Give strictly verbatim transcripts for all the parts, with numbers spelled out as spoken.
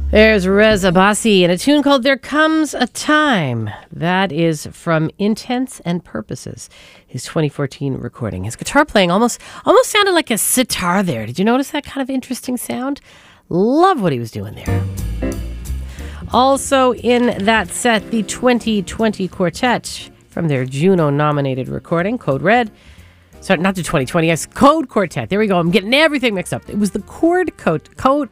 There's Reza Bassi in a tune called There Comes a Time. That is from Intents and Purposes, his twenty fourteen recording. His guitar playing almost almost sounded like a sitar there. Did you notice that kind of interesting sound? Love what he was doing there. Also in that set, the twenty twenty Quartet from their Juno-nominated recording, Code Red. Sorry, not the twenty twenty, yes, Code Quartet. There we go. I'm getting everything mixed up. It was the Chord Code... Code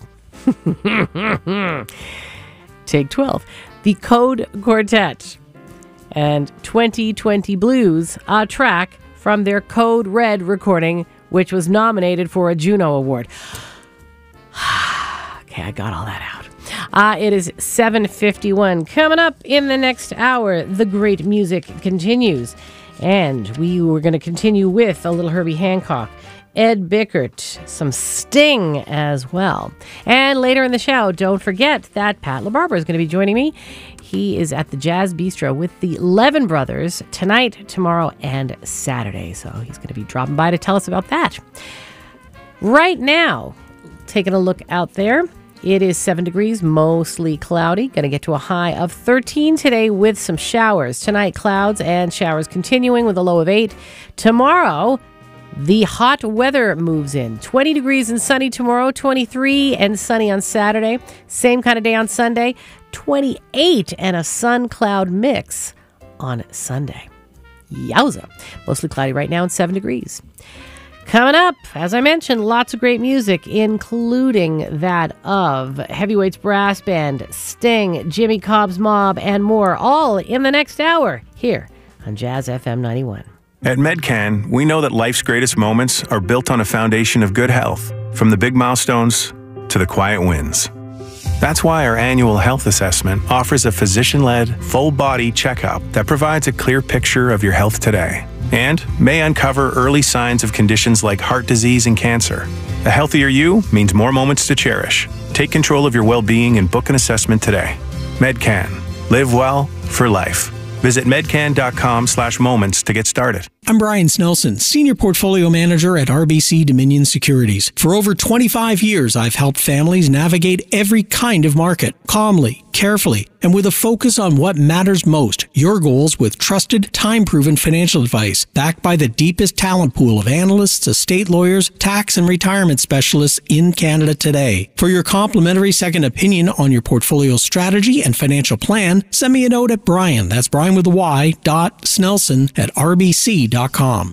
Take twelve. The Code Quartet and twenty twenty Blues, a track from their Code Red recording, which was nominated for a Juno Award. Okay, I got all that out. Uh, it is seven fifty-one. Coming up in the next hour, the great music continues. And we were going to continue with a little Herbie Hancock, Ed Bickert, some Sting as well. And later in the show, don't forget that Pat LaBarbera is going to be joining me. He is at the Jazz Bistro with the Levin Brothers tonight, tomorrow, and Saturday. So he's going to be dropping by to tell us about that. Right now, taking a look out there, it is seven degrees, mostly cloudy. Going to get to a high of thirteen today with some showers. Tonight, clouds and showers continuing with a low of eight. Tomorrow, the hot weather moves in. twenty degrees and sunny tomorrow, twenty-three and sunny on Saturday. Same kind of day on Sunday, twenty-eight and a sun-cloud mix on Sunday. Yowza. Mostly cloudy right now and seven degrees. Coming up, as I mentioned, lots of great music, including that of Heavyweights Brass Band, Sting, Jimmy Cobb's Mob, and more, all in the next hour here on Jazz F M ninety-one. At Medcan, we know that life's greatest moments are built on a foundation of good health, from the big milestones to the quiet wins. That's why our annual health assessment offers a physician-led, full-body checkup that provides a clear picture of your health today and may uncover early signs of conditions like heart disease and cancer. A healthier you means more moments to cherish. Take control of your well-being and book an assessment today. Medcan. Live well for life. Visit medcan.com slash moments to get started. I'm Brian Snelson, Senior Portfolio Manager at R B C Dominion Securities. For over twenty-five years, I've helped families navigate every kind of market, calmly, carefully, and with a focus on what matters most, your goals with trusted, time-proven financial advice, backed by the deepest talent pool of analysts, estate lawyers, tax and retirement specialists in Canada today. For your complimentary second opinion on your portfolio strategy and financial plan, send me a note at Brian, that's Brian with a Y, dot Snelson at R B C dot com.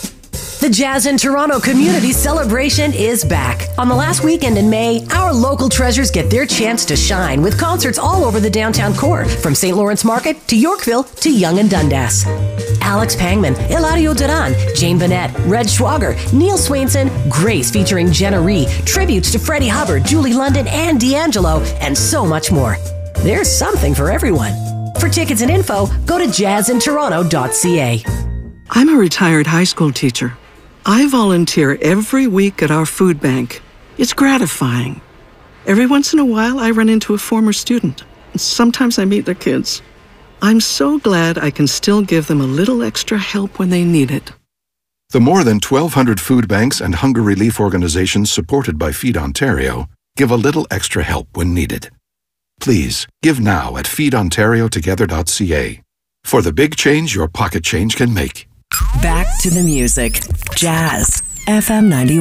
The Jazz in Toronto Community Celebration is back. On the last weekend in May, our local treasures get their chance to shine with concerts all over the downtown core, from Saint Lawrence Market to Yorkville to Yonge and Dundas. Alex Pangman, Eladio Duran, Jane Bennett, Red Schwager, Neil Swainson, Grace featuring Jenna Rhee, tributes to Freddie Hubbard, Julie London, and D'Angelo, and so much more. There's something for everyone. For tickets and info, go to jazz in toronto dot c a. I'm a retired high school teacher. I volunteer every week at our food bank. It's gratifying. Every once in a while, I run into a former student. Sometimes I meet their kids. I'm so glad I can still give them a little extra help when they need it. The more than twelve hundred food banks and hunger relief organizations supported by Feed Ontario give a little extra help when needed. Please, give now at feed ontario together dot c a for the big change your pocket change can make. Back to the music. Jazz F M ninety-one.